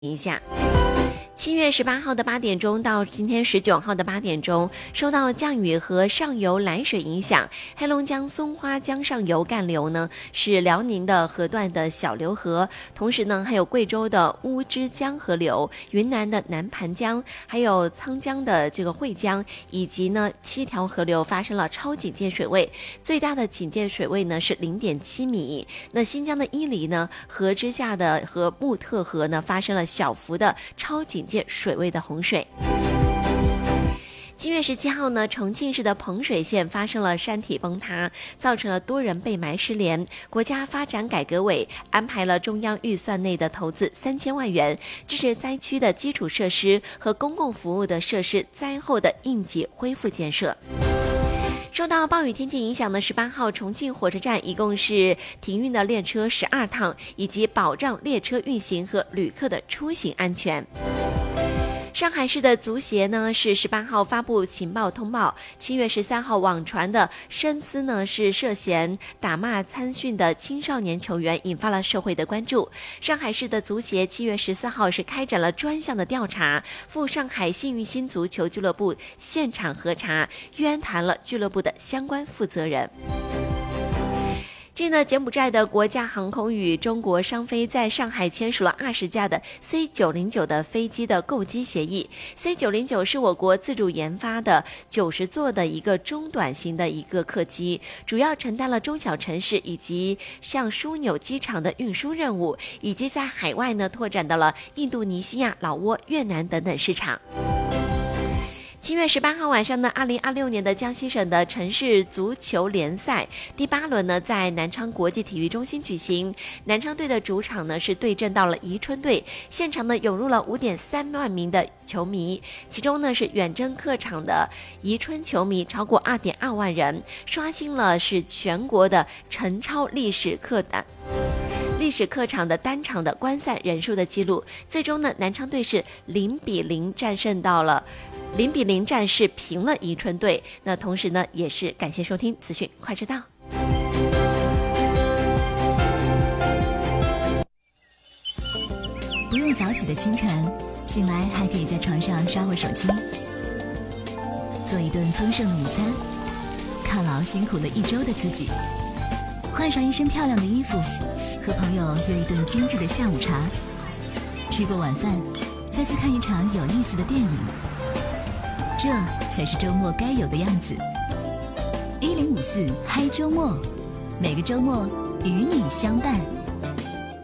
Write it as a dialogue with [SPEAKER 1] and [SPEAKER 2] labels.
[SPEAKER 1] 一下。7月18号的8点钟到今天19号的8点钟，受到降雨和上游来水影响，黑龙江松花江上游干流呢是辽宁的河段的小流河，同时呢还有贵州的乌支江河流、云南的南盘江，还有沧江的这个惠江，以及呢7条河流发生了超警戒水位，最大的警戒水位呢是0.7米。那新疆的伊犁呢河之下的和木特河呢发生了小幅的超警戒水位的洪水。7月17号呢，重庆市的彭水县发生了山体崩塌，造成了多人被埋失联。国家发展改革委安排了中央预算内的投资3000万元，支持灾区的基础设施和公共服务的设施灾后的应急恢复建设。受到暴雨天气影响的18号，重庆火车站一共是停运的列车12趟，以及保障列车运行和旅客的出行安全。上海市的足协呢是18号发布情报通报，7月13号网传的申思呢是涉嫌打骂参训的青少年球员，引发了社会的关注。上海市的足协7月14号是开展了专项的调查，赴上海幸运星足球俱乐部现场核查，约谈了俱乐部的相关负责人。近呢，柬埔寨的国家航空与中国商飞在上海签署了20架的 C909 的飞机的购机协议。C909 是我国自主研发的90座的一个中短型的一个客机，主要承担了中小城市以及像枢纽机场的运输任务，以及在海外呢拓展到了印度尼西亚、老挝、越南等等市场。7月18号晚上呢，2026年的江西省的城市足球联赛第8轮呢，在南昌国际体育中心举行。南昌队的主场呢是对阵到了宜春队，现场呢涌入了5.3万名的球迷，其中呢是远征客场的宜春球迷超过2.2万人，刷新了是全国的陈超历史客场的单场的观赛人数的记录。最终呢，南昌队是0-0战是平了宜春队。那同时呢，也是感谢收听资讯快知道。
[SPEAKER 2] 不用早起的清晨，醒来还可以在床上刷会手机，做一顿丰盛的午餐，犒劳辛苦了一周的自己，换上一身漂亮的衣服，和朋友约一顿精致的下午茶，吃过晚饭，再去看一场有意思的电影。这才是周末该有的样子。1054嗨周末，每个周末与你相伴。